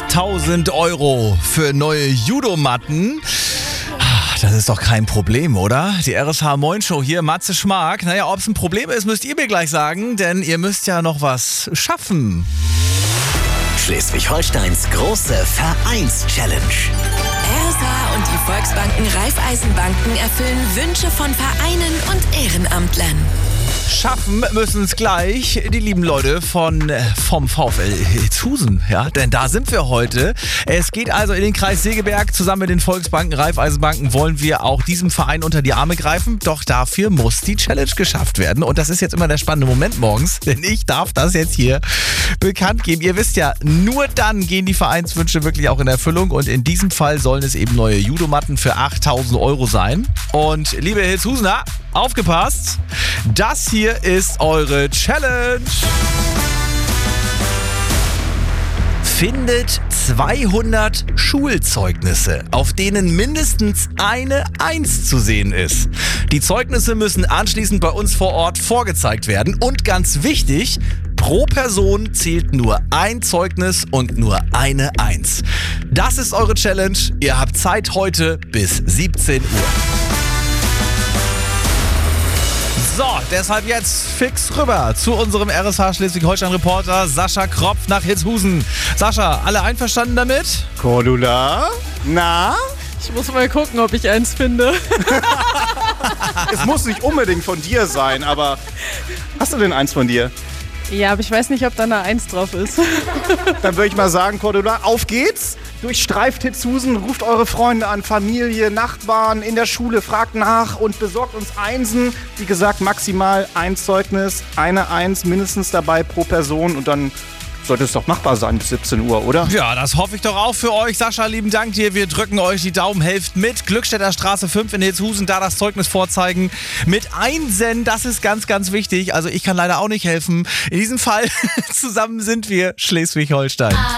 8.000 Euro für neue Judomatten. Das ist doch kein Problem, oder? Die RSH Moin Show hier, Matze Schmark. Naja, ob es ein Problem ist, müsst ihr mir gleich sagen, denn ihr müsst ja noch was schaffen. Schleswig-Holsteins große Vereins-Challenge. RSH und die Volksbanken Raiffeisenbanken erfüllen Wünsche von Vereinen und Ehrenamtlern. Schaffen müssen es gleich die lieben Leute vom VfL Ilzhusen, ja, denn da sind wir heute. Es geht also in den Kreis Segeberg. Zusammen mit den Volksbanken, Raiffeisenbanken wollen wir auch diesem Verein unter die Arme greifen. Doch dafür muss die Challenge geschafft werden. Und das ist jetzt immer der spannende Moment morgens, denn ich darf das jetzt hier bekannt geben. Ihr wisst ja, nur dann gehen die Vereinswünsche wirklich auch in Erfüllung. Und in diesem Fall sollen es eben neue Judomatten für 8.000 Euro sein. Und liebe Ilzhusener, aufgepasst! Das hier ist eure Challenge. Findet 200 Schulzeugnisse, auf denen mindestens eine 1 zu sehen ist. Die Zeugnisse müssen anschließend bei uns vor Ort vorgezeigt werden. Und ganz wichtig, pro Person zählt nur ein Zeugnis und nur eine 1. Das ist eure Challenge. Ihr habt Zeit heute bis 17 Uhr. So, deshalb jetzt fix rüber zu unserem RSH Schleswig-Holstein-Reporter Sascha Kropf nach Ilzhusen. Sascha, alle einverstanden damit? Cordula? Na? Ich muss mal gucken, ob ich eins finde. Es muss nicht unbedingt von dir sein, aber hast du denn eins von dir? Ja, aber ich weiß nicht, ob da eine 1 drauf ist. Dann würde ich mal sagen, Cordula, auf geht's! Durchstreift Ilzhusen, ruft eure Freunde an, Familie, Nachbarn, in der Schule, fragt nach und besorgt uns Einsen. Wie gesagt, maximal ein Zeugnis, eine 1 mindestens dabei pro Person und dann sollte es doch machbar sein bis 17 Uhr, oder? Ja, das hoffe ich doch auch für euch. Sascha, lieben Dank dir. Wir drücken euch die Daumen. Helft mit. Glückstädter Straße 5 in Ilzhusen, da das Zeugnis vorzeigen. Mit Einsen, das ist ganz, ganz wichtig. Also ich kann leider auch nicht helfen. In diesem Fall zusammen sind wir Schleswig-Holstein.